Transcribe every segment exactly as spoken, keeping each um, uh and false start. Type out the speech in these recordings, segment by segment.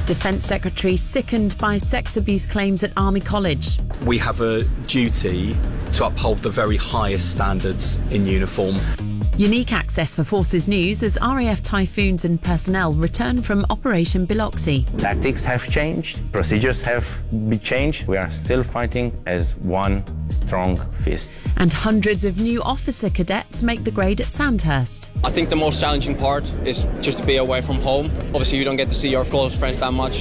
Defence Secretary sickened by sex abuse claims at Army College. We have a duty to uphold the very highest standards in uniform. Unique access for Forces News as R A F Typhoons and personnel return from Operation Biloxi. Tactics have changed, procedures have been changed. We are still fighting as one strong fist. And hundreds of new officer cadets make the grade at Sandhurst. I think the most challenging part is just to be away from home. Obviously, you don't get to see your close friends that much.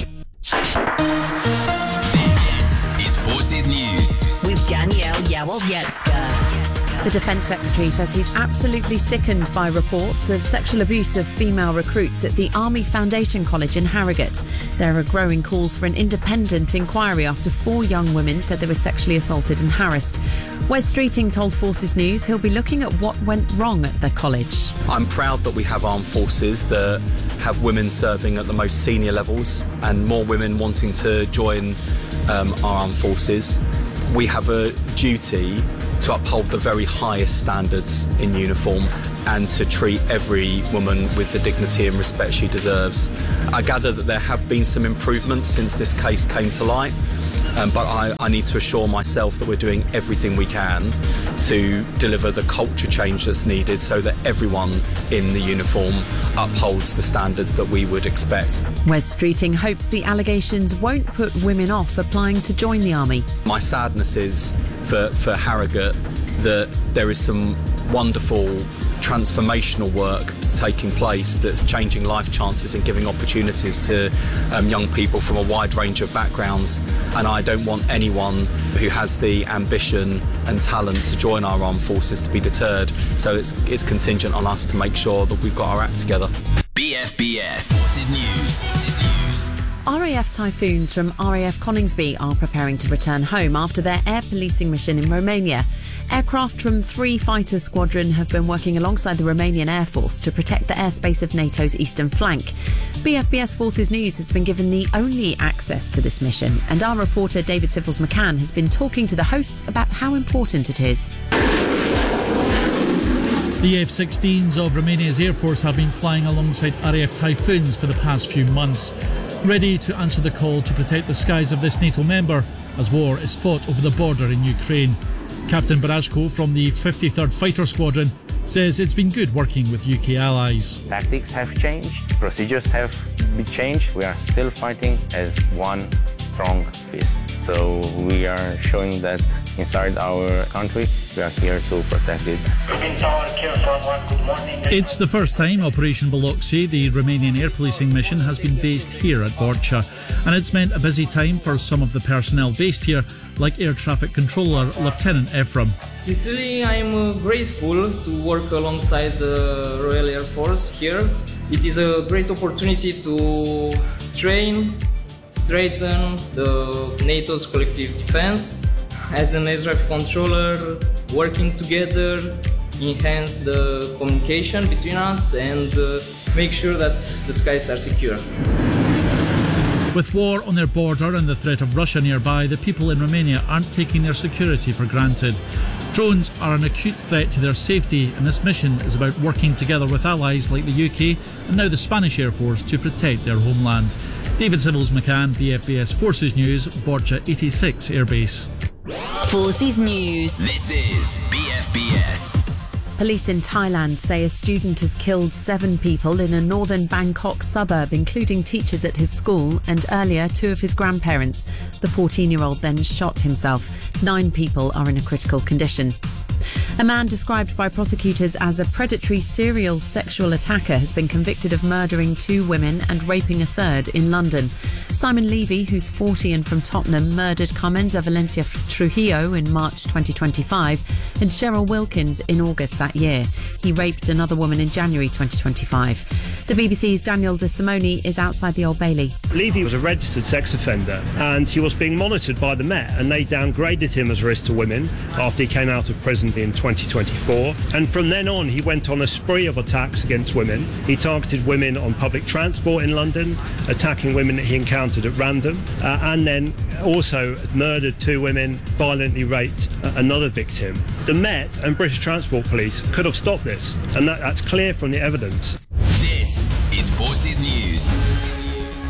This is Forces News with Danielle Yawowiecka. The Defence Secretary says he's absolutely sickened by reports of sexual abuse of female recruits at the Army Foundation College in Harrogate. There are growing calls for an independent inquiry after four young women said they were sexually assaulted and harassed. Wes Streeting told Forces News he'll be looking at what went wrong at the college. I'm proud that we have armed forces that have women serving at the most senior levels and more women wanting to join um, our armed forces. We have a duty to uphold the very highest standards in uniform and to treat every woman with the dignity and respect she deserves. I gather that there have been some improvements since this case came to light, um, but I, I need to assure myself that we're doing everything we can to deliver the culture change that's needed so that everyone in the uniform upholds the standards that we would expect. Wes Streeting hopes the allegations won't put women off applying to join the Army. My sadness is for, for Harrogate that there is some wonderful transformational work taking place that's changing life chances and giving opportunities to um, young people from a wide range of backgrounds, and I don't want anyone who has the ambition and talent to join our armed forces to be deterred, so it's, it's contingent on us to make sure that we've got our act together. B F B S Forces News. Forces News. R A F Typhoons from R A F Coningsby are preparing to return home after their air policing mission in Romania. Aircraft from three fighter squadron have been working alongside the Romanian Air Force to protect the airspace of NATO's eastern flank. B F B S Forces News has been given the only access to this mission, and our reporter David Siffles McCann has been talking to the hosts about how important it is. The F sixteens of Romania's Air Force have been flying alongside R A F Typhoons for the past few months, ready to answer the call to protect the skies of this NATO member as war is fought over the border in Ukraine. Captain Barashko from the fifty-third Fighter Squadron says it's been good working with U K allies. Tactics have changed, procedures have been changed. We are still fighting as one strong fist. So we are showing that inside our country, we are here to protect it. It's the first time Operation Biloxi, the Romanian air policing mission, has been based here at Borcea, and it's meant a busy time for some of the personnel based here, like Air Traffic Controller Lieutenant Ephraim. Sincerely, I'm uh, grateful to work alongside the Royal Air Force here. It is a great opportunity to train, strengthen the NATO's collective defense. As an air traffic controller, working together, enhance the communication between us and uh, make sure that the skies are secure. With war on their border and the threat of Russia nearby, the people in Romania aren't taking their security for granted. Drones are an acute threat to their safety, and this mission is about working together with allies like the U K and now the Spanish Air Force to protect their homeland. David Siddles McCann, B F B S Forces News, Borcea eighty-six Airbase. Forces News. This is B F B S. Police in Thailand say a student has killed seven people in a northern Bangkok suburb, including teachers at his school and earlier two of his grandparents. The fourteen-year-old then shot himself. Nine people are in a critical condition. A man described by prosecutors as a predatory serial sexual attacker has been convicted of murdering two women and raping a third in London. Simon Levy, who's forty and from Tottenham, murdered Carmenza Valencia Trujillo in March twenty twenty-five and Cheryl Wilkins in August that year. He raped another woman in January twenty twenty-five. The B B C's Daniel De Simone is outside the Old Bailey. Levy was a registered sex offender and he was being monitored by the Met, and they downgraded him as a risk to women after he came out of prison in twenty twenty-four. And from then on, he went on a spree of attacks against women. He targeted women on public transport in London, attacking women that he encountered at random, uh, and then also murdered two women, violently raped another victim. The Met and British Transport Police could have stopped this, and that, that's clear from the evidence. This is Forces News.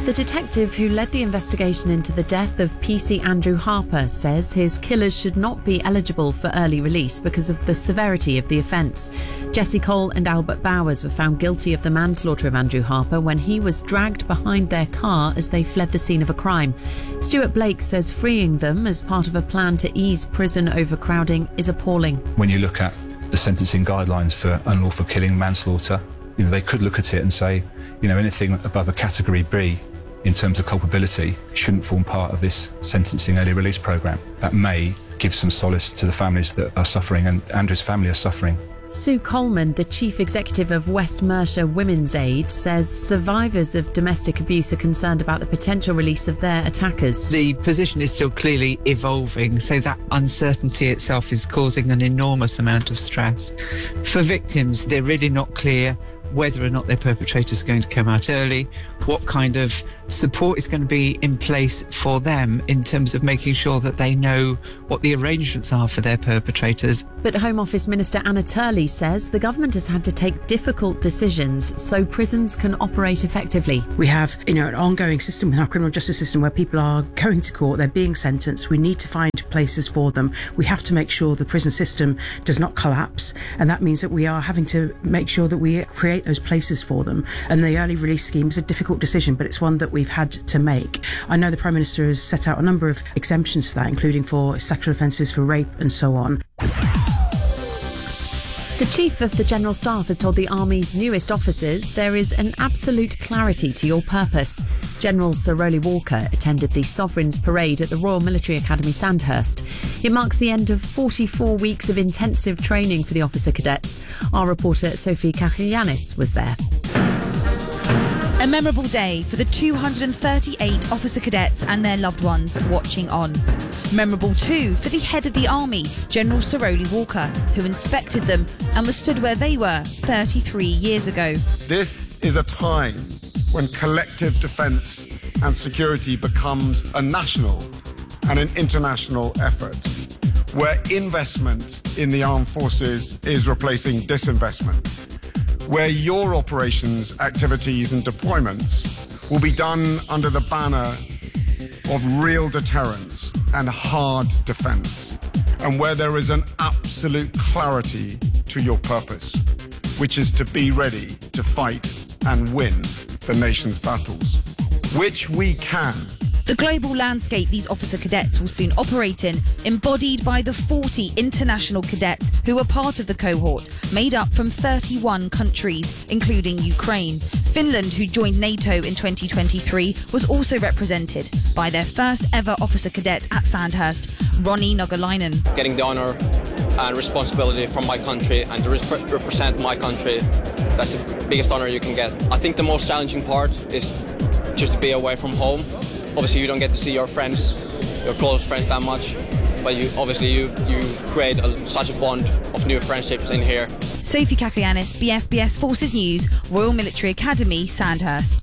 The detective who led the investigation into the death of P C Andrew Harper says his killers should not be eligible for early release because of the severity of the offence. Jesse Cole and Albert Bowers were found guilty of the manslaughter of Andrew Harper when he was dragged behind their car as they fled the scene of a crime. Stuart Blake says freeing them as part of a plan to ease prison overcrowding is appalling. When you look at the sentencing guidelines for unlawful killing, manslaughter, you know, they could look at it and say, you know, anything above a category B in terms of culpability shouldn't form part of this sentencing early release programme. That may give some solace to the families that are suffering, and Andrew's family are suffering. Sue Coleman, the chief executive of West Mercia Women's Aid, says survivors of domestic abuse are concerned about the potential release of their attackers. The position is still clearly evolving, so that uncertainty itself is causing an enormous amount of stress. For victims, they're really not clear whether or not their perpetrators are going to come out early, what kind of support is going to be in place for them in terms of making sure that they know what the arrangements are for their perpetrators. But Home Office Minister Anna Turley says the government has had to take difficult decisions so prisons can operate effectively. We have, you know, an ongoing system in our criminal justice system where people are going to court, they're being sentenced. We need to find places for them. We have to make sure the prison system does not collapse, and that means that we are having to make sure that we create those places for them. And the early release scheme is a difficult decision, but it's one that we've had to make. I know the Prime Minister has set out a number of exemptions for that, including for sexual offences, for rape and so on. The Chief of the General Staff has told the Army's newest officers there is an absolute clarity to your purpose. General Sir Rowley Walker attended the Sovereign's Parade at the Royal Military Academy Sandhurst. It marks the end of forty-four weeks of intensive training for the officer cadets. Our reporter Sophie Kakianis was there. A memorable day for the two hundred thirty-eight officer cadets and their loved ones watching on. Memorable too for the head of the Army, General Sir Rowley Walker, who inspected them and was stood where they were thirty-three years ago. This is a time when collective defence and security becomes a national and an international effort, where investment in the armed forces is replacing disinvestment, where your operations, activities and deployments will be done under the banner of real deterrence and hard defence, and where there is an absolute clarity to your purpose, which is to be ready to fight and win the nation's battles, which we can. The global landscape these officer cadets will soon operate in, embodied by the forty international cadets who are part of the cohort, made up from thirty-one countries, including Ukraine. Finland, who joined NATO in twenty twenty-three, was also represented by their first ever officer cadet at Sandhurst, Ronnie Nogalainen. Getting the honour and responsibility from my country and to rep- represent my country, that's the biggest honour you can get. I think the most challenging part is just to be away from home. Obviously, you don't get to see your friends, your close friends that much, but you obviously you you create a, such a bond of new friendships in here. Sophie Kakianis, B F B S Forces News, Royal Military Academy, Sandhurst.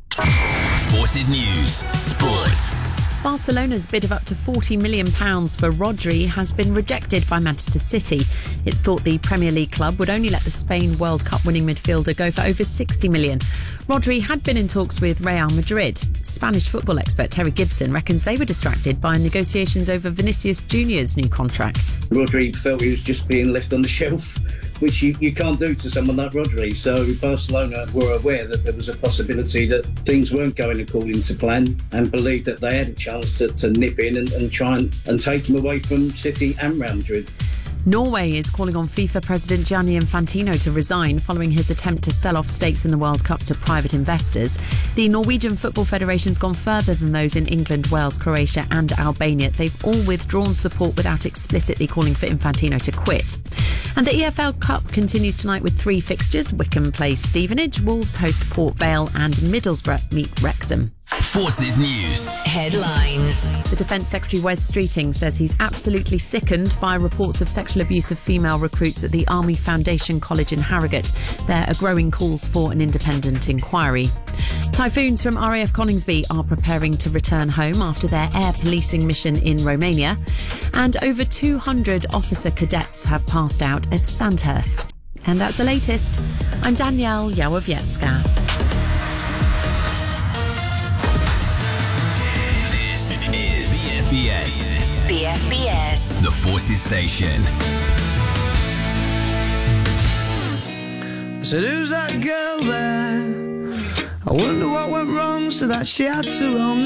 Forces News, Sports. Barcelona's bid of up to forty million pounds for Rodri has been rejected by Manchester City. It's thought the Premier League club would only let the Spain World Cup winning midfielder go for over sixty million pounds. Rodri had been in talks with Real Madrid. Spanish football expert Terry Gibson reckons they were distracted by negotiations over Vinicius Junior's new contract. Rodri felt he was just being left on the shelf, which you, you can't do to someone like Rodri. So Barcelona were aware that there was a possibility that things weren't going according to plan and believed that they had a chance to, to nip in and, and try and, and take him away from City and Real Madrid. Norway is calling on FIFA President Gianni Infantino to resign following his attempt to sell off stakes in the World Cup to private investors. The Norwegian Football Federation's gone further than those in England, Wales, Croatia and Albania. They've all withdrawn support without explicitly calling for Infantino to quit. And the E F L Cup continues tonight with three fixtures. Wycombe plays Stevenage, Wolves host Port Vale and Middlesbrough meet Wrexham. Forces News. Headlines. The Defence Secretary Wes Streeting says he's absolutely sickened by reports of sexual abuse of female recruits at the Army Foundation College in Harrogate. There are growing calls for an independent inquiry. Typhoons from R A F Coningsby are preparing to return home after their air policing mission in Romania. And over two hundred officer cadets have passed out at Sandhurst. And that's the latest. I'm Danielle Yawowiecka. B S. B F B S. The Forces Station. I said, who's that girl there? I wonder what went wrong so that she had to roam